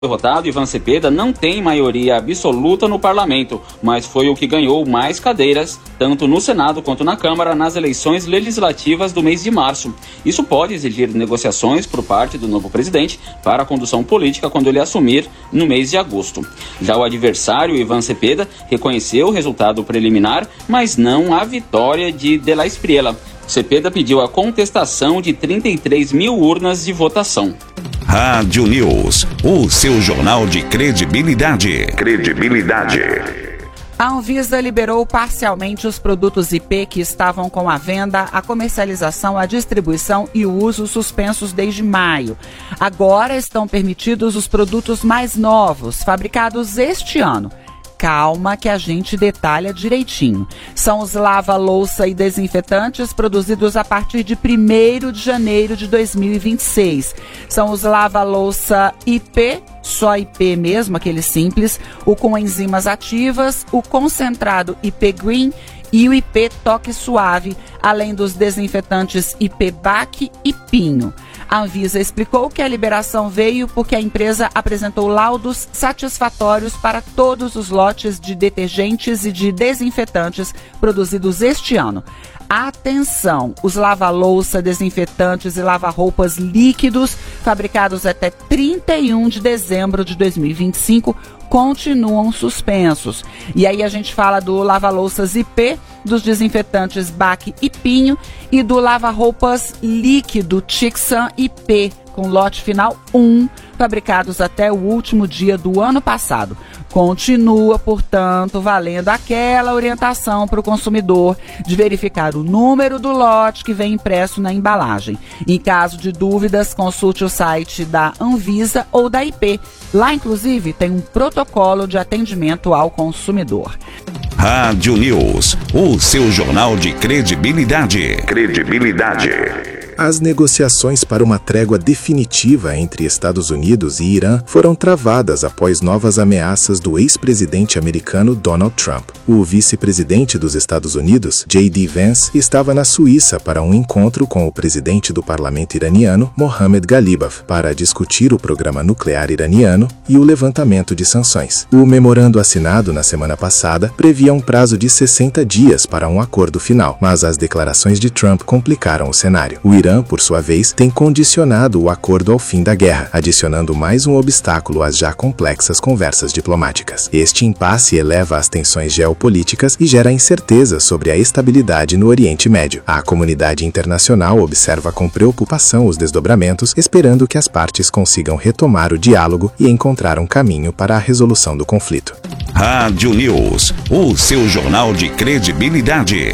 Derrotado, Ivan Cepeda não tem maioria absoluta no parlamento, mas foi o que ganhou mais cadeiras, tanto no Senado quanto na Câmara, nas eleições legislativas do mês de março. Isso pode exigir negociações por parte do novo presidente para a condução política quando ele assumir no mês de agosto. Já o adversário, Ivan Cepeda, reconheceu o resultado preliminar, mas não a vitória de De La Espriella. Cepeda pediu a contestação de 33 mil urnas de votação. Rádio News, o seu jornal de credibilidade. A Anvisa liberou parcialmente os produtos IP que estavam com a venda, a comercialização, a distribuição e o uso suspensos desde maio. Agora estão permitidos os produtos mais novos, fabricados este ano. Calma que a gente detalha direitinho. São os lava-louça e desinfetantes produzidos a partir de 1º de janeiro de 2026. São os lava-louça IP, só IP mesmo, aquele simples, o com enzimas ativas, o concentrado IP Green e o IP Toque Suave, além dos desinfetantes IP BAC e Pinho. A Anvisa explicou que a liberação veio porque a empresa apresentou laudos satisfatórios para todos os lotes de detergentes e de desinfetantes produzidos este ano. Atenção, os lava-louça, desinfetantes e lava-roupas líquidos fabricados até 31 de dezembro de 2025 continuam suspensos. E aí a gente fala do lava-louças IP, dos desinfetantes BAC e Pinho e do lava-roupas líquido Tixan IP, com lote final 1, fabricados até o último dia do ano passado. Continua, portanto, valendo aquela orientação para o consumidor de verificar o número do lote que vem impresso na embalagem. Em caso de dúvidas, consulte o site da Anvisa ou da IP. Lá, inclusive, tem um protocolo de atendimento ao consumidor. Rádio News, o seu jornal de credibilidade. As negociações para uma trégua definitiva entre Estados Unidos e Irã foram travadas após novas ameaças do ex-presidente americano Donald Trump. O vice-presidente dos Estados Unidos, J.D. Vance, estava na Suíça para um encontro com o presidente do parlamento iraniano, Mohammad Ghalibaf, para discutir o programa nuclear iraniano e o levantamento de sanções. O memorando assinado na semana passada previa um prazo de 60 dias para um acordo final, mas as declarações de Trump complicaram o cenário. O Irã, por sua vez, tem condicionado o acordo ao fim da guerra, adicionando mais um obstáculo às já complexas conversas diplomáticas. Este impasse eleva as tensões geopolíticas e gera incerteza sobre a estabilidade no Oriente Médio. A comunidade internacional observa com preocupação os desdobramentos, esperando que as partes consigam retomar o diálogo e encontrar um caminho para a resolução do conflito. Rádio News, o seu jornal de credibilidade.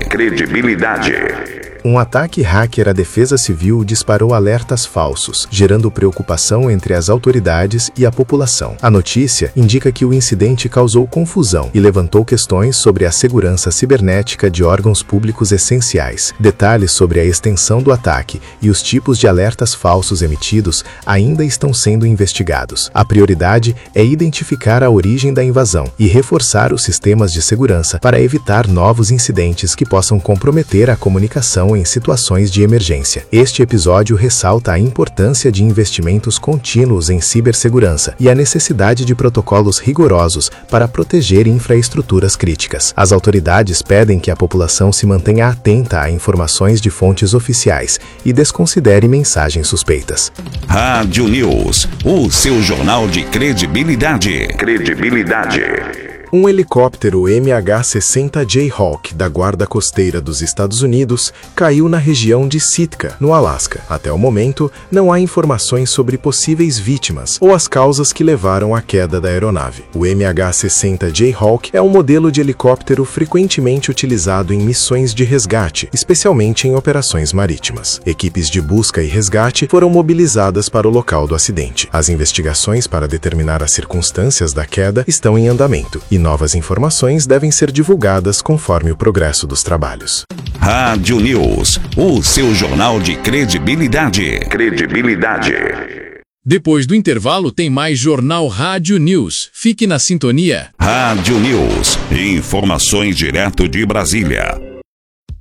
Um ataque hacker à defesa civil disparou alertas falsos, gerando preocupação entre as autoridades e a população. A notícia indica que o incidente causou confusão e levantou questões sobre a segurança cibernética de órgãos públicos essenciais. Detalhes sobre a extensão do ataque e os tipos de alertas falsos emitidos ainda estão sendo investigados. A prioridade é identificar a origem da invasão e reforçar os sistemas de segurança para evitar novos incidentes que possam comprometer a comunicação em situações de emergência. Este episódio ressalta a importância de investimentos contínuos em cibersegurança e a necessidade de protocolos rigorosos para proteger infraestruturas críticas. As autoridades pedem que a população se mantenha atenta a informações de fontes oficiais e desconsidere mensagens suspeitas. Rádio News, o seu jornal de credibilidade. Um helicóptero MH-60 Jayhawk da Guarda Costeira dos Estados Unidos caiu na região de Sitka, no Alasca. Até o momento, não há informações sobre possíveis vítimas ou as causas que levaram à queda da aeronave. O MH-60 Jayhawk é um modelo de helicóptero frequentemente utilizado em missões de resgate, especialmente em operações marítimas. Equipes de busca e resgate foram mobilizadas para o local do acidente. As investigações para determinar as circunstâncias da queda estão em andamento e novas informações devem ser divulgadas conforme o progresso dos trabalhos. Rádio News, o seu jornal de credibilidade. Depois do intervalo tem mais Jornal Rádio News. Fique na sintonia. Rádio News, informações direto de Brasília.